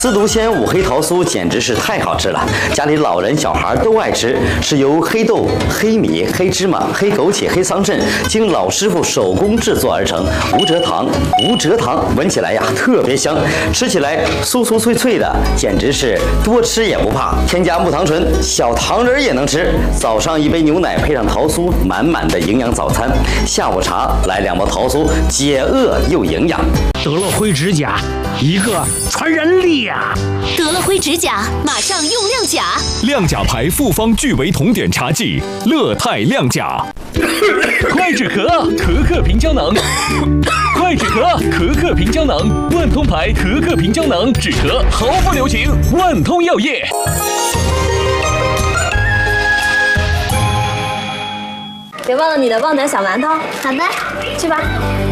四毒仙五黑桃酥简直是太好吃了，家里老人小孩都爱吃，是由黑豆、黑米、黑芝麻、黑枸杞、黑桑葚经老师傅手工制作而成，无蔗糖，闻起来呀特别香，吃起来酥酥脆脆的，简直是多吃也不怕。添加木糖醇，小糖人也能吃。早上一杯牛奶配上桃酥，满满的营养早餐。下午茶来2包桃酥，解饿又营养。 得了灰指甲，一个传染力啊！ 得了灰指甲，马上用亮甲。 亮甲牌复方聚维酮碘茶剂，乐泰亮甲。快止咳，可可平胶囊。快止咳，可可平胶囊，万通牌可可平胶囊，止咳毫不留情，万通药业。 别忘了你的旺仔小馒头。 好的， 去吧。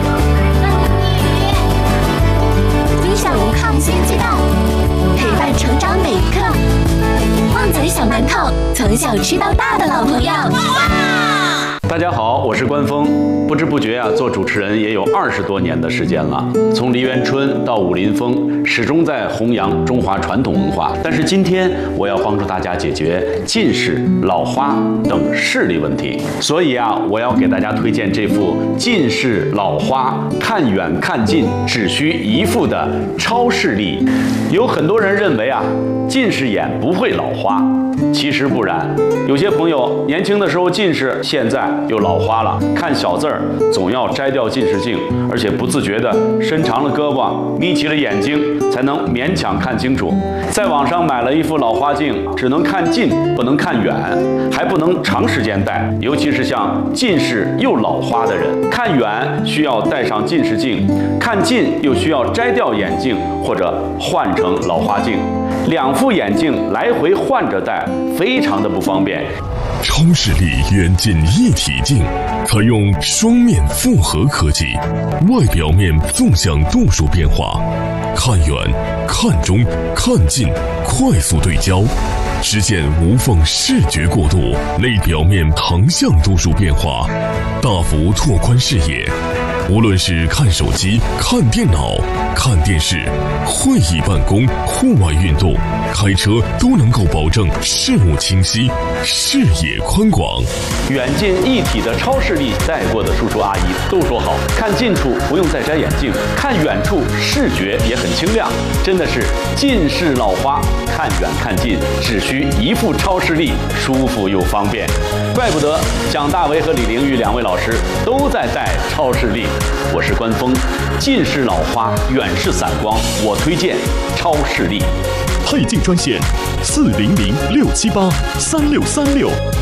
低效无抗性鸡蛋，陪伴成长每一刻。旺仔小馒头，从小吃到大的老朋友。 大家好，我是关峰。不知不觉啊，做主持人也有20多年的时间了。从梨园春到武林风，始终在弘扬中华传统文化。但是今天我要帮助大家解决近视、老花等视力问题。所以啊，我要给大家推荐这副近视老花看远看近只需一副的超视力。有很多人认为啊，近视眼不会老花。其实不然，有些朋友年轻的时候近视，现在又老花了，看小字儿总要摘掉近视镜，而且不自觉地伸长了胳膊，眯起了眼睛，才能勉强看清楚。在网上买了一副老花镜，只能看近，不能看远，还不能长时间戴，尤其是像近视又老花的人，看远需要戴上近视镜，看近又需要摘掉眼镜或者换成老花镜，2副眼镜来回换着戴，非常的不方便。 超视力远近一体镜，采用双面复合科技，外表面纵向度数变化，看远、看中、看近快速对焦，实现无缝视觉过渡；内表面横向度数变化，大幅拓宽视野。无论是看手机、看电脑、看电视、会议办公、户外运动、开车，都能够保证视物清晰、视野宽广。 远近一体的超视力，戴过的叔叔阿姨都说好，看近处不用再摘眼镜，看远处视觉也很清亮，真的是近视老花，看远看近只需一副超视力，舒服又方便。怪不得蒋大为和李玲玉2位老师都在戴超视力。我是关峰，近视老花，远视散光，我推荐超视力。 配镜专线：400-678-3636。